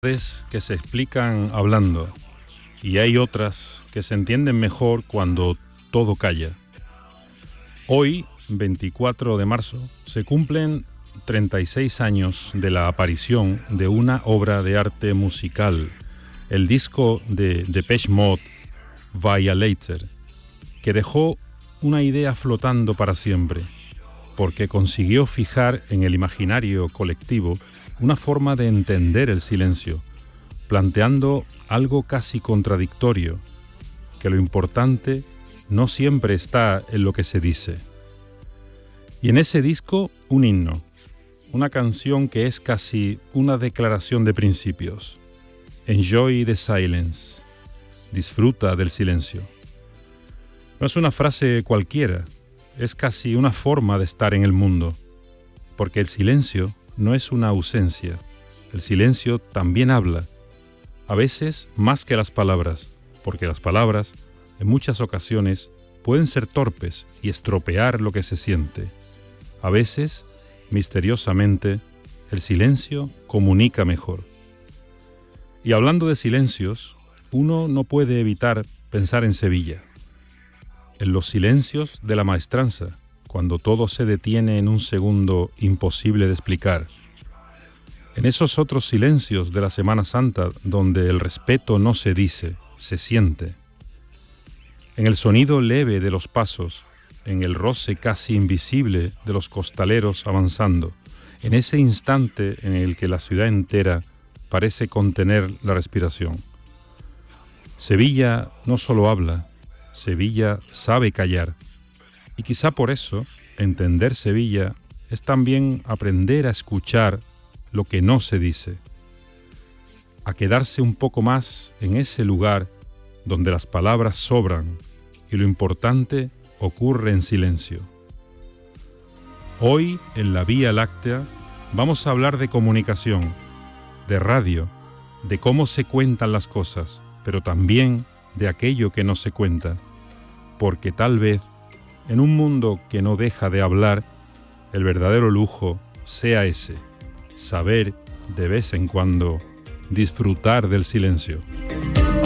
Que se explican hablando y hay otras que se entienden mejor cuando todo calla. Hoy, 24 de marzo, se cumplen 36 años de la aparición de una obra de arte musical, el disco de Depeche Mode, Violator, que dejó una idea flotando para siempre, porque consiguió fijar en el imaginario colectivo una forma de entender el silencio, planteando algo casi contradictorio, que lo importante no siempre está en lo que se dice. Y en ese disco, un himno, una canción que es casi una declaración de principios. Enjoy the silence, disfruta del silencio. No es una frase cualquiera, es casi una forma de estar en el mundo, porque el silencio no es una ausencia, el silencio también habla, a veces más que las palabras, porque las palabras en muchas ocasiones pueden ser torpes y estropear lo que se siente. A veces, misteriosamente, el silencio comunica mejor. Y hablando de silencios, uno no puede evitar pensar en Sevilla, en los silencios de la maestranza, cuando todo se detiene en un segundo imposible de explicar. En esos otros silencios de la Semana Santa donde el respeto no se dice, se siente. En el sonido leve de los pasos, en el roce casi invisible de los costaleros avanzando, en ese instante en el que la ciudad entera parece contener la respiración. Sevilla no solo habla, Sevilla sabe callar. Y quizá por eso, entender Sevilla es también aprender a escuchar lo que no se dice, a quedarse un poco más en ese lugar donde las palabras sobran y lo importante ocurre en silencio. Hoy, en la Vía Láctea, vamos a hablar de comunicación, de radio, de cómo se cuentan las cosas, pero también de aquello que no se cuenta, porque tal vez en un mundo que no deja de hablar, el verdadero lujo sea ese, saber de vez en cuando disfrutar del silencio.